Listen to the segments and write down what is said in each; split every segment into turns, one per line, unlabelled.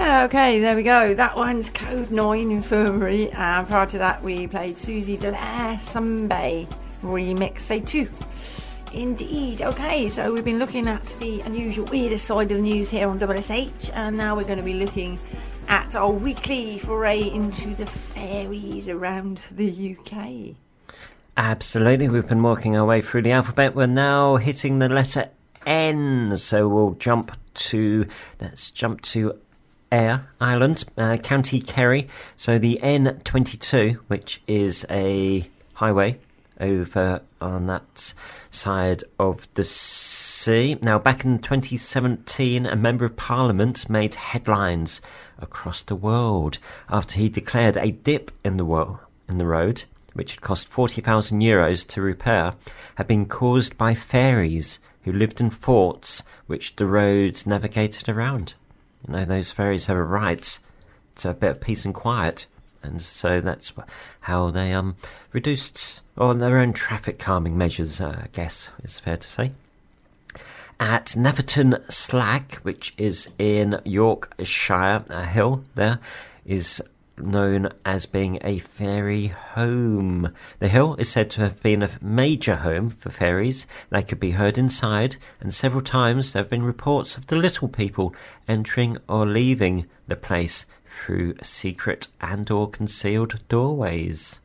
Okay, there we go. That one's Code 9 Infirmary. And prior to that, we played Susie Delaire Sunbay remix, say 2. Indeed. Okay, so we've been looking at the unusual, weirdest side of the news here on WSH, and now we're going to be looking at our weekly foray into the fairies around the UK.
Absolutely, we've been working our way through the alphabet. We're now hitting the letter N, so we'll jump to Ayr Island, County Kerry. So the N22, which is a highway over on that side of the sea. Now, back in 2017, a Member of Parliament made headlines across the world after he declared a dip in the road, which had cost €40,000 to repair, had been caused by fairies who lived in forts which the roads navigated around. You know, those fairies have a right to a bit of peace and quiet, and so that's how they reduced their own traffic calming measures, I guess is fair to say. At Netherton Slag, which is in Yorkshire, a hill there is known as being a fairy home. The hill is said to have been a major home for fairies. They could be heard inside, and several times there have been reports of the little people entering or leaving the place through secret and or concealed doorways.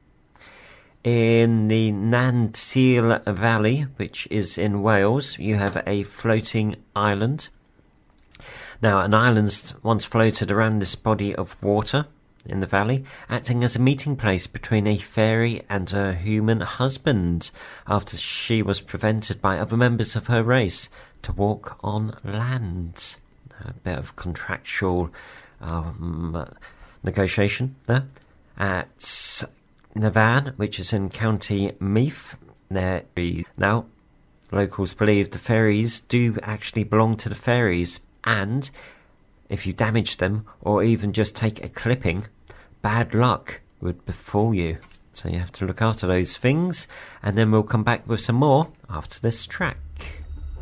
In the Nantsil Valley, which is in Wales, you have a floating island. Now, an island once floated around this body of water in the valley, acting as a meeting place between a fairy and her human husband, after she was prevented by other members of her race to walk on land. A bit of contractual negotiation there. At Navan, which is in County Meath, now locals believe the fairies do actually belong to the fairies, and if you damage them or even just take a clipping, bad luck would befall you. So you have to look after those things, and then we'll come back with some more after this track.